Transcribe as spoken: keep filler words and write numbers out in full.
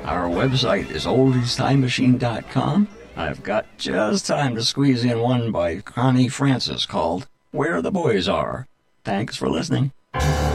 Our website is oldies time machine dot com. I've got just time to squeeze in one by Connie Francis called Where the Boys Are. Thanks for listening.